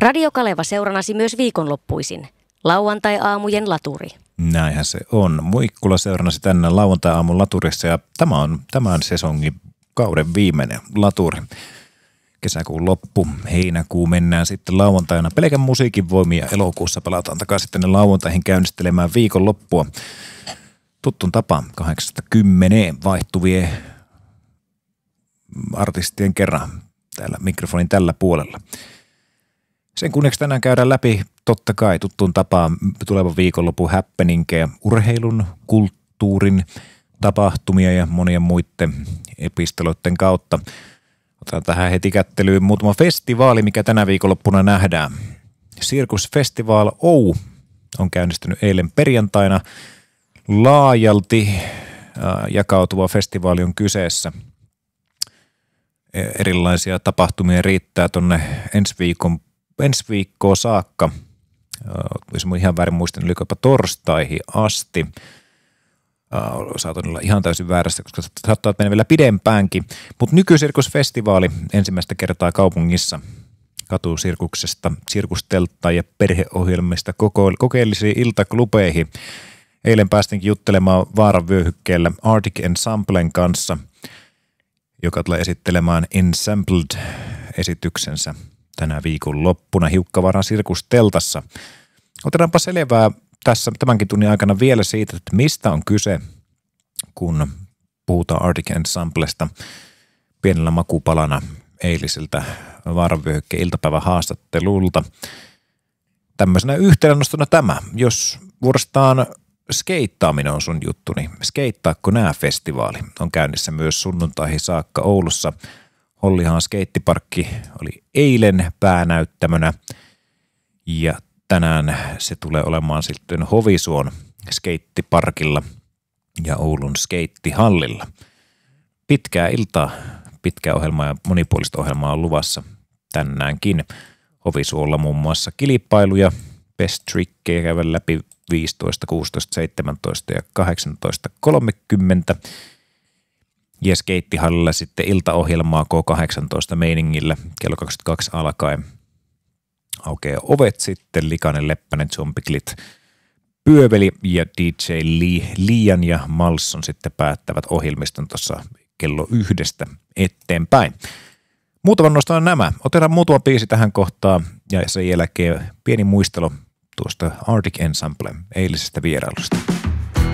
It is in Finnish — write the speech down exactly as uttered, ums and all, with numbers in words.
Radio Kaleva seuranasi myös viikonloppuisin. Lauantai-aamujen laturi. Näinhän se on. Muikkula seurannasi tänne lauantai-aamun laturissa ja tämä on tämän sesongin kauden viimeinen laturi. Kesäkuun loppu, heinäkuu mennään sitten lauantaina pelkän musiikin voimia. Elokuussa palataan takaisin tänne lauantaihin käynnistelemään viikonloppua. Tuttun tapa kahdeksasta kymmeneen vaihtuvien artistien kerran täällä mikrofonin tällä puolella. Sen kunniaksi tänään käydään läpi totta kai tuttuun tapaan tulevan viikonlopun happeningeja, urheilun, kulttuurin, tapahtumia ja monien muiden epistoloiden kautta. Otetaan tähän heti kättelyyn muutama festivaali, mikä tänä viikonloppuna nähdään. Circus Festival Oy on käynnistynyt eilen perjantaina. Laajalti jakautuva festivaali on kyseessä. Erilaisia tapahtumia riittää tonne ensi viikon ensi viikkoon saakka, jos mun ihan väärin muistan, oliko jopa torstaihin asti. Saatan olla ihan täysin väärässä, koska saattaa mennä vielä pidempäänkin. Mutta nykysirkusfestivaali ensimmäistä kertaa kaupungissa katusirkuksesta, sirkusteltta ja perheohjelmista kokeellisiin iltaklubeihin. Eilen päästinkin juttelemaan Vaaran vyöhykkeellä Arctic Ensemblen kanssa, joka tulee esittelemään Ensembled-esityksensä tänä viikon loppuna Hiukkavaaran sirkusteltassa. Otetaanpa selvää tässä tämänkin tunnin aikana vielä siitä, että mistä on kyse, kun puhutaan Arctic Ensemblesta pienellä makupalana eiliseltä Vaaran vyöhykkeen iltapäivän haastattelulta. Tämmöisenä yhteydennostona tämä, jos vuorostaan skeittaaminen on sun juttu, niin skeittaakko nää festivaali on käynnissä myös sunnuntaihin saakka Oulussa. Hollihaan skeittiparkki oli eilen päänäyttämönä ja tänään se tulee olemaan sitten Hovisuon skeittiparkilla ja Oulun skeittihallilla. Pitkää iltaa, pitkää ohjelmaa ja monipuolista ohjelmaa on luvassa tänäänkin. Hovisuolla muun muassa kilpailuja, best trickejä käydään läpi viisitoista, kuusitoista, seitsemäntoista ja kahdeksantoista kolmekymmentä. Ja skeittihallilla sitten iltaohjelmaa K kahdeksantoista meiningillä kello kaksikymmentäkaksi alkaen. Aukeaa ovet sitten, Likainen, Leppänen, Zombiklit, Pyöveli ja D J Lee, Lian ja Malson sitten päättävät ohjelmiston tuossa kello yhdestä eteenpäin. Muutaman nostan nämä. Otetaan muutama biisi tähän kohtaan ja sen jälkeen pieni muistelu tuosta Arctic Ensemblen eilisestä vierailusta.